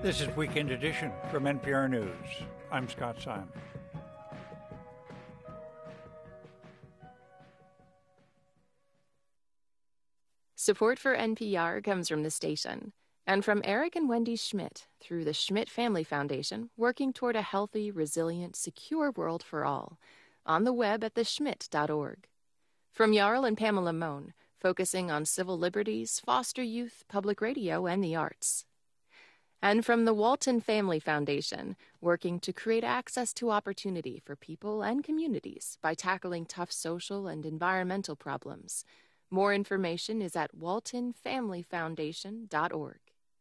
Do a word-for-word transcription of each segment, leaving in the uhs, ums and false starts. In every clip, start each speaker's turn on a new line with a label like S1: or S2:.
S1: This is Weekend Edition from N P R News. I'm Scott Simon.
S2: Support for N P R comes from the station and from Eric and Wendy Schmidt through the Schmidt Family Foundation, working toward a healthy, resilient, secure world for all. On the web at the schmidt dot org. From Jarl and Pamela Mohn, focusing on civil liberties, foster youth, public radio, and the arts. And from the Walton Family Foundation, working to create access to opportunity for people and communities by tackling tough social and environmental problems. More information is at walton family foundation dot org.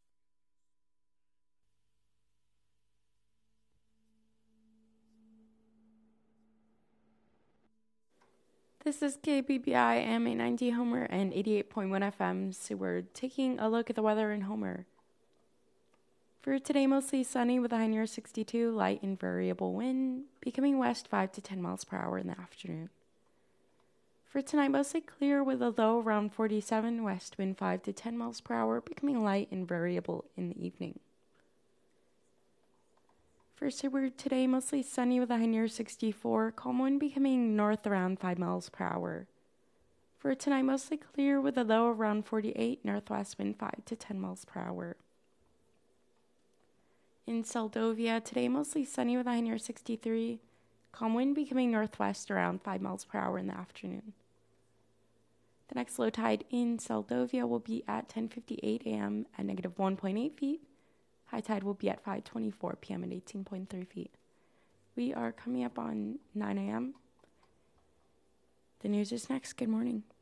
S3: This is K B B I M eight ninety Homer and eighty-eight point one F M, so we're taking a look at the weather in Homer. For today, mostly sunny with a high near sixty-two, light and variable wind, becoming west five to ten miles per hour in the afternoon. For tonight, mostly clear with a low around forty-seven, west wind five to ten miles per hour, becoming light and variable in the evening. For Seward today, mostly sunny with a high near sixty-four, calm wind becoming north around five miles per hour. For tonight, mostly clear with a low around forty-eight, northwest wind five to ten miles per hour. In Seldovia, today mostly sunny with a high near sixty-three, calm wind becoming northwest around five miles per hour in the afternoon. The next low tide in Seldovia will be at ten fifty-eight a.m. at negative one point eight feet. High tide will be at five twenty-four p.m. at eighteen point three feet. We are coming up on nine a.m. The news is next. Good morning.